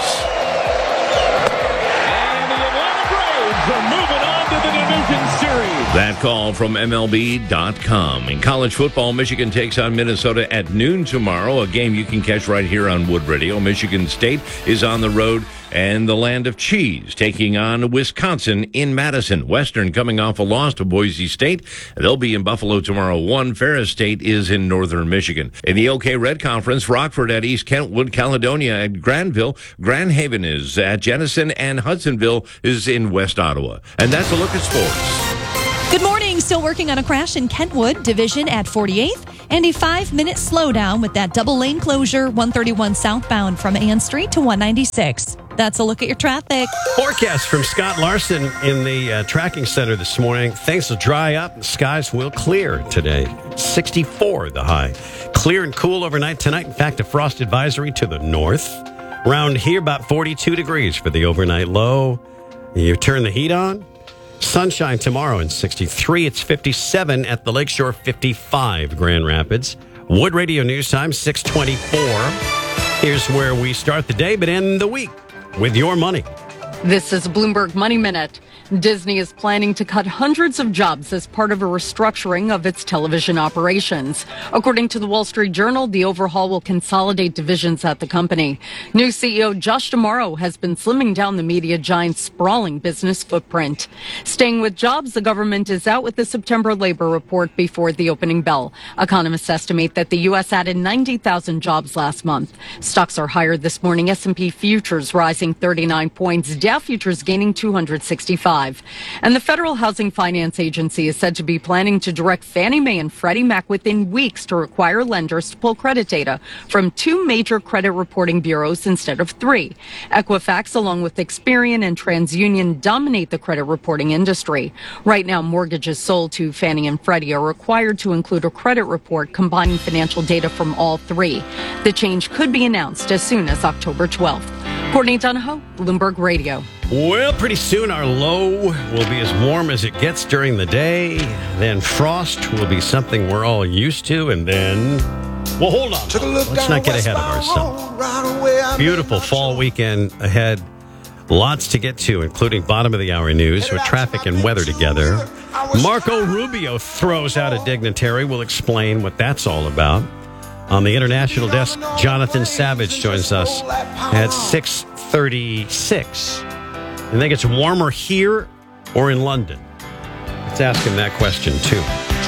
That call from M L B dot com. In college football, Michigan takes on Minnesota at noon tomorrow, a game you can catch right here on Wood Radio. Michigan State is on the road and the land of cheese, taking on Wisconsin in Madison. Western coming off a loss to Boise State. They'll be in Buffalo tomorrow. One Ferris State is in northern Michigan. In the OK Red Conference, Rockford at East Kentwood, Caledonia at Granville, Grand Haven is at Jenison, and Hudsonville is in West Ottawa. And that's a look at sports. Good morning. Still working on a crash in Kentwood Division at forty-eighth, and a five-minute slowdown with that double lane closure, one thirty-one southbound from Ann Street to one ninety-six. That's a look at your traffic. Forecast from Scott Larson in the uh, tracking center this morning. Things will dry up and skies will clear today. sixty-four the high. Clear and cool overnight tonight. In fact, a frost advisory to the north. Around here, about forty-two degrees for the overnight low. You turn the heat on. Sunshine tomorrow in sixty-three. It's fifty-seven at the Lakeshore, fifty-five Grand Rapids. Wood Radio News Time, six twenty-four. Here's where we start the day, but end the week with your money. This is Bloomberg Money Minute. Disney is planning to cut hundreds of jobs as part of a restructuring of its television operations. According to the Wall Street Journal, the overhaul will consolidate divisions at the company. New C E O Josh D'Amaro has been slimming down the media giant's sprawling business footprint. Staying with jobs, the government is out with the September labor report before the opening bell. Economists estimate that the U S added ninety thousand jobs last month. Stocks are higher this morning. S and P futures rising thirty-nine points. Dow futures gaining two hundred sixty-five. And the Federal Housing Finance Agency is said to be planning to direct Fannie Mae and Freddie Mac within weeks to require lenders to pull credit data from two major credit reporting bureaus instead of three. Equifax, along with Experian and TransUnion, dominate the credit reporting industry. Right now, mortgages sold to Fannie and Freddie are required to include a credit report combining financial data from all three. The change could be announced as soon as October twelfth. Courtney Donahoe, Bloomberg Radio. Well, pretty soon our low will be as warm as it gets during the day. Then frost will be something we're all used to. And then, well, hold on. Let's not get ahead of ourselves. Beautiful fall weekend ahead. Lots to get to, including bottom of the hour news with traffic and weather together. Marco Rubio throws out a dignitary. We'll explain what that's all about. On the international desk, Jonathan Savage joins us at six thirty-six. You think it's warmer here or in London? Let's ask him that question, too.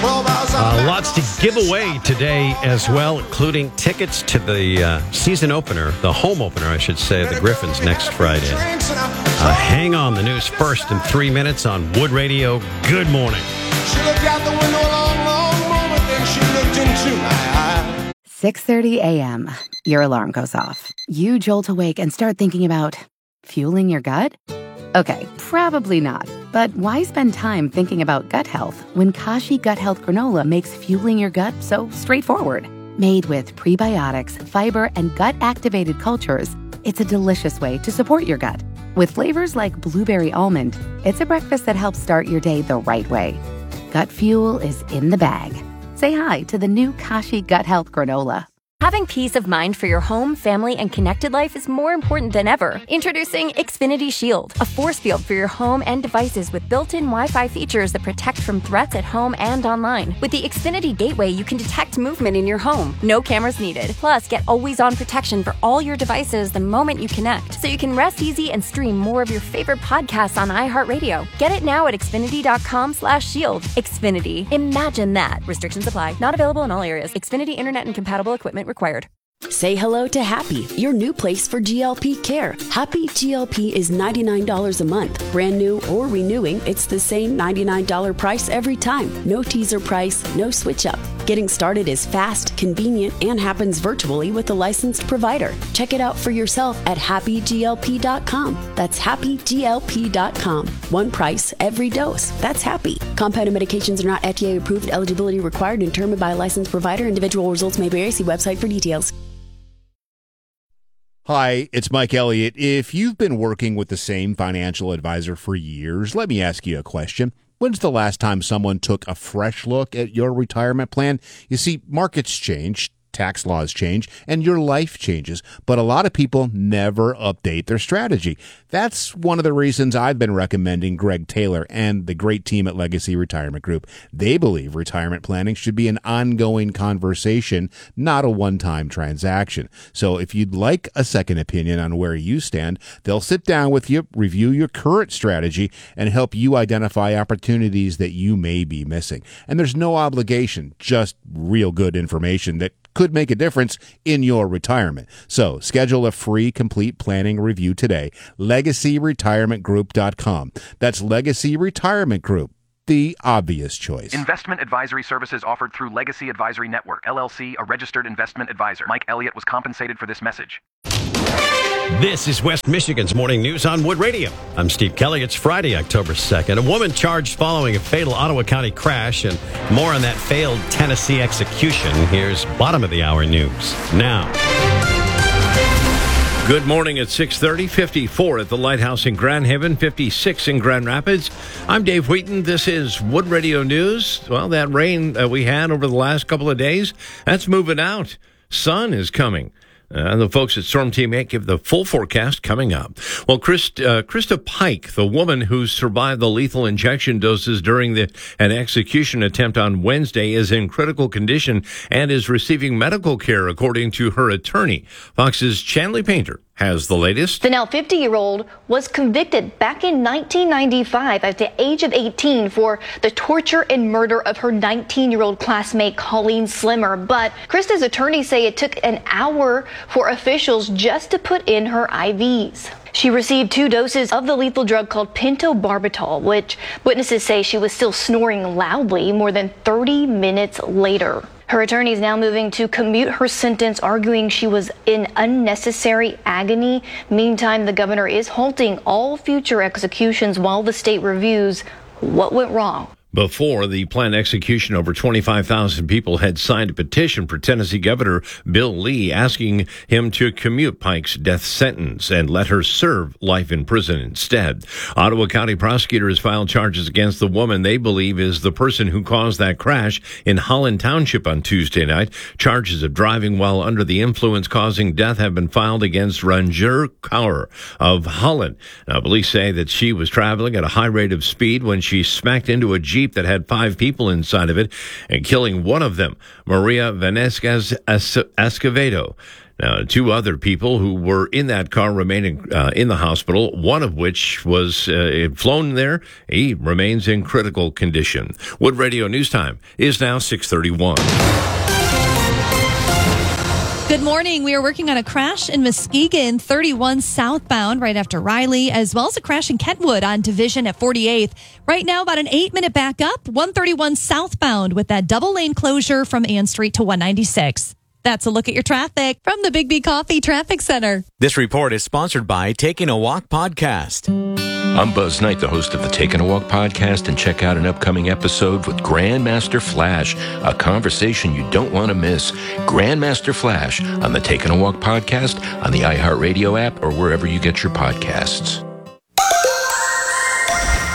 Uh, lots to give away today as well, including tickets to the uh, season opener, the home opener, I should say, the Griffins next Friday. Uh, hang on, the news first in three minutes on Wood Radio. Good morning. She looked out the window a long, long moment, then she looked into my eyes. six thirty a.m. Your alarm goes off. You jolt awake and start thinking about fueling your gut? Okay, probably not. But why spend time thinking about gut health when Kashi Gut Health Granola makes fueling your gut so straightforward? Made with prebiotics, fiber, and gut-activated cultures, it's a delicious way to support your gut. With flavors like blueberry almond, it's a breakfast that helps start your day the right way. Gut fuel is in the bag. Say hi to the new Kashi Gut Health Granola. Having peace of mind for your home, family, and connected life is more important than ever. Introducing Xfinity Shield, a force field for your home and devices with built-in Wi-Fi features that protect from threats at home and online. With the Xfinity Gateway, you can detect movement in your home. No cameras needed. Plus, get always-on protection for all your devices the moment you connect, so you can rest easy and stream more of your favorite podcasts on iHeartRadio. Get it now at Xfinity.com slash shield. Xfinity. Imagine that. Restrictions apply. Not available in all areas. Xfinity Internet and compatible equipment required. Say hello to Happy, your new place for G L P care. Happy G L P is ninety-nine dollars a month. Brand new or renewing, it's the same ninety-nine dollars price every time. No teaser price, no switch up. Getting started is fast, convenient, and happens virtually with a licensed provider. Check it out for yourself at happy G L P dot com. That's happy G L P dot com. One price, every dose. That's Happy. Compounded medications are not F D A approved. Eligibility required and determined by a licensed provider. Individual results may vary. See website for details. Hi, it's Mike Elliott. If you've been working with the same financial advisor for years, let me ask you a question. When's the last time someone took a fresh look at your retirement plan? You see, markets change, tax laws change, and your life changes, but a lot of people never update their strategy. That's one of the reasons I've been recommending Greg Taylor and the great team at Legacy Retirement Group. They believe retirement planning should be an ongoing conversation, not a one-time transaction. So if you'd like a second opinion on where you stand, they'll sit down with you, review your current strategy, and help you identify opportunities that you may be missing. And there's no obligation, just real good information that could make a difference in your retirement. So schedule a free complete planning review today. legacy retirement group dot com. That's Legacy Retirement Group, the obvious choice. Investment advisory services offered through Legacy Advisory Network, L L C, a registered investment advisor. Mike Elliott was compensated for this message. This is West Michigan's Morning News on Wood Radio. I'm Steve Kelly. It's Friday, October second. A woman charged following a fatal Ottawa County crash, and more on that failed Tennessee execution. Here's bottom of the hour news now. Good morning at six thirty, fifty-four at the Lighthouse in Grand Haven, fifty-six in Grand Rapids. I'm Dave Wheaton. This is Wood Radio News. Well, that rain uh, we had over the last couple of days, that's moving out. Sun is coming. Uh, the folks at Storm Team eight give the full forecast coming up. Well, Christ, uh, Krista Pike, the woman who survived the lethal injection doses during the, an execution attempt on Wednesday, is in critical condition and is receiving medical care, according to her attorney. Fox's Chanley Painter has the latest. The now fifty-year-old was convicted back in nineteen ninety-five at the age of eighteen for the torture and murder of her nineteen-year-old classmate Colleen Slimmer. But Krista's attorneys say it took an hour for officials just to put in her I Vs. She received two doses of the lethal drug called pentobarbital, which witnesses say she was still snoring loudly more than thirty minutes later. Her attorney is now moving to commute her sentence, arguing she was in unnecessary agony. Meantime, the governor is halting all future executions while the state reviews what went wrong. Before the planned execution, over twenty-five thousand people had signed a petition for Tennessee Governor Bill Lee asking him to commute Pike's death sentence and let her serve life in prison instead. Ottawa County prosecutors filed charges against the woman they believe is the person who caused that crash in Holland Township on Tuesday night. Charges of driving while under the influence causing death have been filed against Ranjur Kaur of Holland. Now, police say that she was traveling at a high rate of speed when she smacked into a Jeep that had five people inside of it and killing one of them, Maria Venesquez Escovedo. Now, two other people who were in that car remaining uh, in the hospital, one of which was uh, flown there. He remains in critical condition. Wood Radio News Time is now six thirty-one. Good morning. We are working on a crash in Muskegon, thirty-one southbound, right after Riley, as well as a crash in Kentwood on Division at forty-eighth. Right now, about an eight-minute backup, one thirty-one southbound with that double lane closure from Ann Street to one ninety-six. That's a look at your traffic from the Big B Coffee Traffic Center. This report is sponsored by Taking a Walk Podcast. I'm Buzz Knight, the host of the Taking a Walk podcast, and check out an upcoming episode with Grandmaster Flash, a conversation you don't want to miss. Grandmaster Flash on the Taking a Walk podcast, on the iHeartRadio app, or wherever you get your podcasts.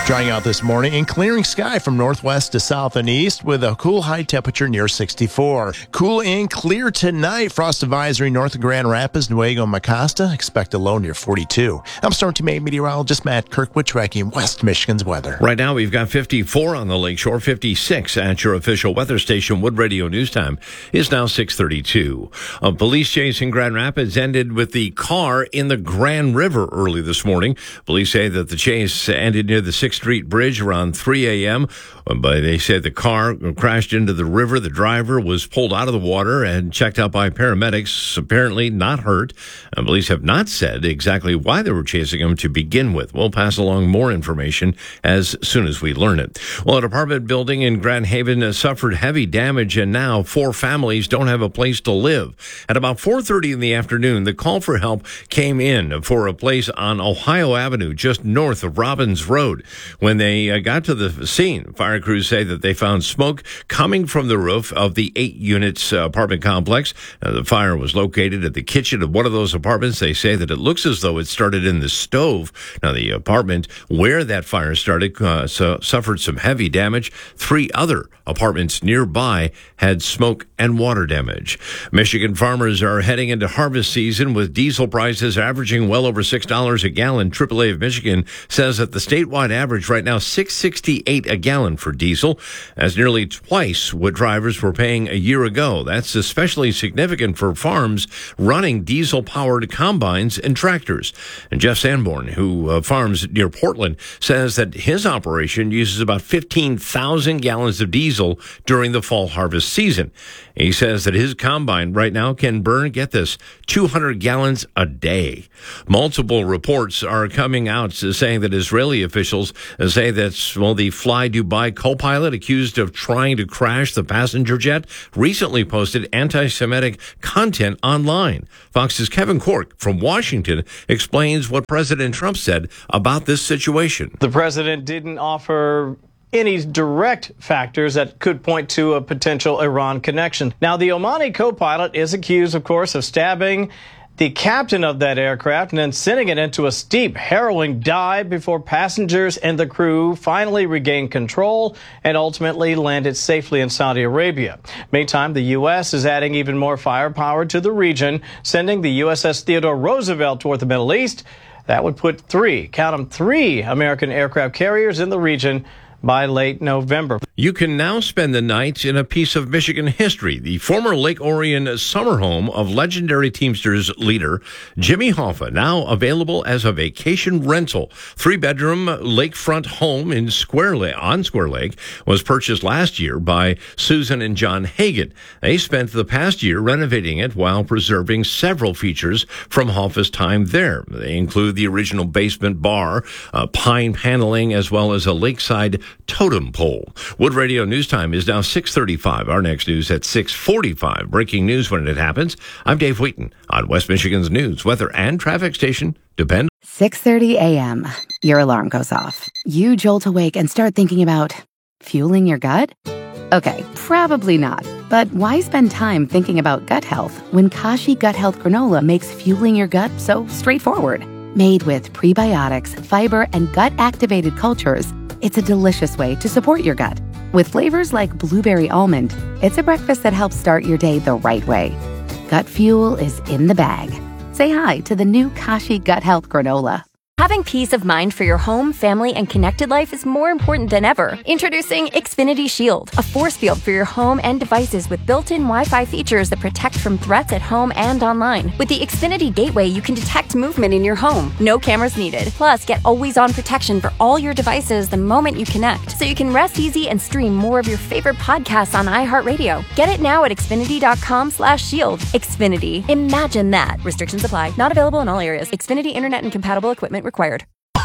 Drying out this morning and clearing sky from northwest to south and east with a cool high temperature near sixty-four. Cool and clear tonight. Frost advisory north of Grand Rapids, Newaygo, and Mecosta. Expect a low near forty-two. I'm Storm Team eight meteorologist Matt Kirkwood tracking West Michigan's weather. Right now we've got fifty-four on the lakeshore, fifty-six at your official weather station. Wood Radio News Time is now six thirty-two. A police chase in Grand Rapids ended with the car in the Grand River early this morning. Police say that the chase ended near the sixth Street Bridge around three a.m. But they said the car crashed into the river. The driver was pulled out of the water and checked out by paramedics, apparently not hurt. And police have not said exactly why they were chasing him to begin with. We'll pass along more information as soon as we learn it. Well, an apartment building in Grand Haven suffered heavy damage, and now four families don't have a place to live. At about four thirty in the afternoon, the call for help came in for a place on Ohio Avenue, just north of Robbins Road. When they uh, got to the scene, fire crews say that they found smoke coming from the roof of the eight units uh, apartment complex. Uh, the fire was located at the kitchen of one of those apartments. They say that it looks as though it started in the stove. Now, the apartment where that fire started uh, so, suffered some heavy damage. Three other apartments nearby had smoke and water damage. Michigan farmers are heading into harvest season with diesel prices averaging well over six dollars a gallon. triple A of Michigan says that the statewide average right now six sixty-eight a gallon for diesel. That's nearly twice what drivers were paying a year ago. That's especially significant for farms running diesel-powered combines and tractors. And Jeff Sanborn, who uh, farms near Portland, says that his operation uses about fifteen thousand gallons of diesel during the fall harvest season. He says that his combine right now can burn, get this, two hundred gallons a day. Multiple reports are coming out saying that Israeli officials say that, well, the Fly Dubai co-pilot accused of trying to crash the passenger jet recently posted anti-Semitic content online. Fox's Kevin Cork from Washington explains what President Trump said about this situation. The president didn't offer any direct factors that could point to a potential Iran connection. Now, the Omani co-pilot is accused, of course, of stabbing the captain of that aircraft and then sending it into a steep, harrowing dive before passengers and the crew finally regained control and ultimately landed safely in Saudi Arabia. Meantime, the U S is adding even more firepower to the region, sending the U S S Theodore Roosevelt toward the Middle East. That would put three, count them, three American aircraft carriers in the region by late November. You can now spend the night in a piece of Michigan history. The former Lake Orion summer home of legendary Teamsters leader Jimmy Hoffa, now available as a vacation rental. Three-bedroom lakefront home in Square Lake, on Square Lake was purchased last year by Susan and John Hagan. They spent the past year renovating it while preserving several features from Hoffa's time there. They include the original basement bar, uh, pine paneling, as well as a lakeside totem pole. Wood Radio News Time is now six thirty-five. Our next news at six forty-five. Breaking news when it happens. I'm Dave Wheaton on West Michigan's news, weather, and traffic station. Depend. six thirty a.m. Your alarm goes off. You jolt awake and start thinking about fueling your gut? Okay, probably not. But why spend time thinking about gut health when Kashi Gut Health Granola makes fueling your gut so straightforward? Made with prebiotics, fiber, and gut-activated cultures, it's a delicious way to support your gut. With flavors like blueberry almond, it's a breakfast that helps start your day the right way. Gut fuel is in the bag. Say hi to the new Kashi Gut Health Granola. Having peace of mind for your home, family, and connected life is more important than ever. Introducing Xfinity Shield, a force field for your home and devices with built-in Wi-Fi features that protect from threats at home and online. With the Xfinity Gateway, you can detect movement in your home. No cameras needed. Plus, get always-on protection for all your devices the moment you connect, so you can rest easy and stream more of your favorite podcasts on iHeartRadio. Get it now at Xfinity.com slash shield. Xfinity. Imagine that. Restrictions apply. Not available in all areas. Xfinity Internet and compatible equipment required.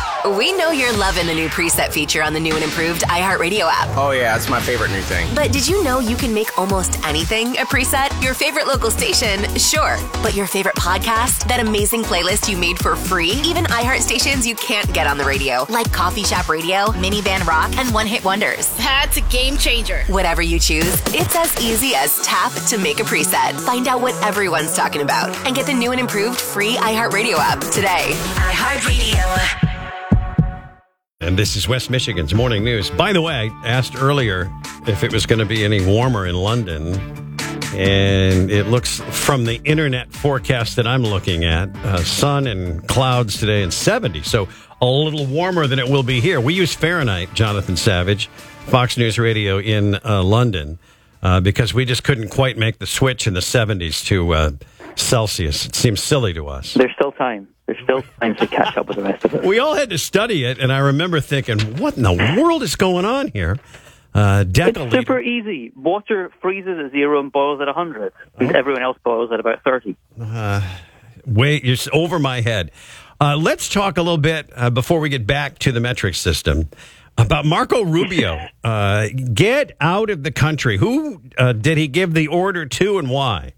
We know you're loving the new preset feature on the new and improved iHeartRadio app. Oh yeah, that's my favorite new thing. But did you know you can make almost anything a preset? Your favorite local station, sure. But your favorite podcast? That amazing playlist you made for free? Even iHeart stations you can't get on the radio, like Coffee Shop Radio, Minivan Rock, and One Hit Wonders. That's a game changer. Whatever you choose, it's as easy as tap to make a preset. Find out what everyone's talking about and get the new and improved free iHeartRadio app today. iHeartRadio. And this is West Michigan's Morning News. By the way, I asked earlier if it was going to be any warmer in London. And it looks from the internet forecast that I'm looking at, uh, sun and clouds today and seventy. So a little warmer than it will be here. We use Fahrenheit, Jonathan Savage, Fox News Radio in uh, London, uh, because we just couldn't quite make the switch in the seventies to uh, Celsius. It seems silly to us. There's still time. There's still time to catch up with the rest of it. We all had to study it, and I remember thinking, what in the world is going on here? Uh, it's super easy. Water freezes at zero and boils at one hundred. Oh. Everyone else boils at about thirty. Uh, wait, you're over my head. Uh, let's talk a little bit, uh, before we get back to the metric system, about Marco Rubio. uh, get out of the country. Who uh, did he give the order to and why?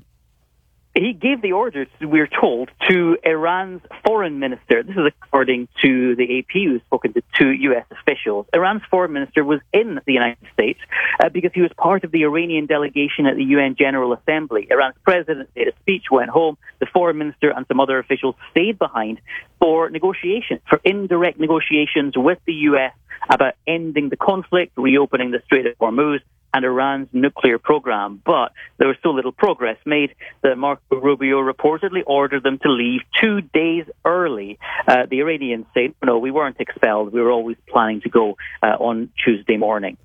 He gave the orders, we're told, to Iran's foreign minister. This is according to the A P, who's spoken to two U S officials. Iran's foreign minister was in the United States uh, because he was part of the Iranian delegation at the U N General Assembly. Iran's president made a speech, went home. The foreign minister and some other officials stayed behind for negotiations, for indirect negotiations with the U S about ending the conflict, reopening the Strait of Hormuz, and Iran's nuclear program. But there was so little progress made that Marco Rubio reportedly ordered them to leave two days early. Uh, the Iranians said, no, we weren't expelled. We were always planning to go uh, on Tuesday morning.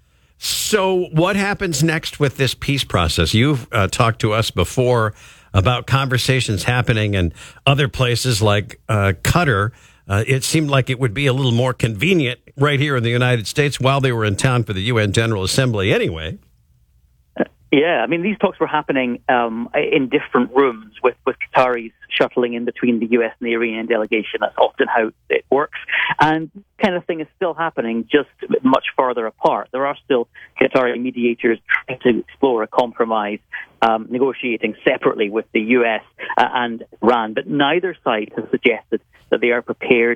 So what happens next with this peace process? You've uh, talked to us before about conversations happening in other places like uh, Qatar. Uh, it seemed like it would be a little more convenient right here in the United States while they were in town for the U N General Assembly anyway. Yeah, I mean, these talks were happening um, in different rooms with, with Qataris shuttling in between the U S and the Iranian delegation. That's often how it works. And this kind of thing is still happening, just much farther apart. There are still Qatari mediators trying to explore a compromise, um, negotiating separately with the U S uh, and Iran. But neither side has suggested that they are prepared